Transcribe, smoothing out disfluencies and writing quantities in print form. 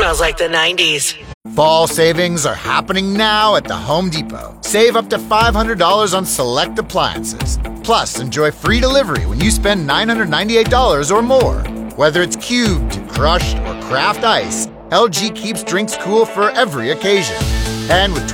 smells like the 90s. Fall savings are happening now at the Home Depot. Save up to $500 on select appliances. Plus, enjoy free delivery when you spend $998 or more. Whether it's cubed, crushed, or craft ice, LG keeps drinks cool for every occasion. And with